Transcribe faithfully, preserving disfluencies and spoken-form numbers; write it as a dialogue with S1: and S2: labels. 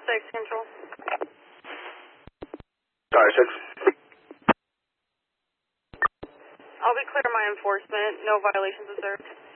S1: six, control.
S2: Tower six.
S1: I'll be clear my enforcement. No violations observed.